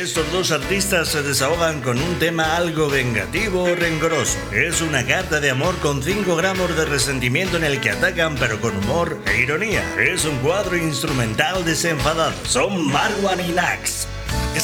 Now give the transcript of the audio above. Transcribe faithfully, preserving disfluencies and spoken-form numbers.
Estos dos artistas se desahogan con un tema algo vengativo o rencoroso. Es una carta de amor con cinco gramos de resentimiento en el que atacan pero con humor e ironía. Es un cuadro instrumental desenfadado. Son Marwan y Nax.